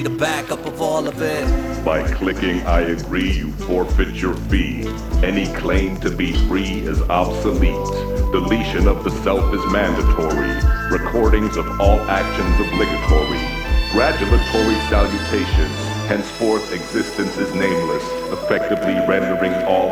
the backup of all of it. By clicking I agree, you forfeit your fee. Any claim to be free is obsolete. Deletion of the self is mandatory. Recordings of all actions obligatory. Gratulatory salutations. Henceforth existence is nameless, effectively rendering all